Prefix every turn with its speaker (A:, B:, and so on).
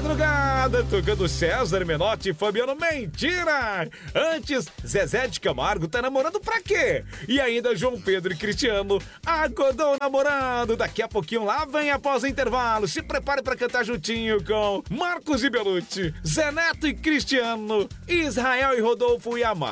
A: madrugada, tocando César Menotti e Fabiano. Mentira! Antes, Zezé de Camargo tá namorando pra quê? E ainda João Pedro e Cristiano acordou namorando. Daqui a pouquinho lá vem após o intervalo. Se prepare pra cantar juntinho com Marcos e Belucci, Zé Neto e Cristiano, Israel e Rodolfo e Amar.